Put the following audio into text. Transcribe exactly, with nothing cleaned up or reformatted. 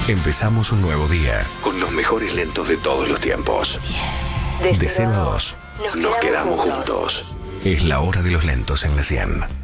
Empezamos un nuevo día con los mejores lentos de todos los tiempos. De cero a dos, nos quedamos juntos. Es la hora de los lentos en la cien.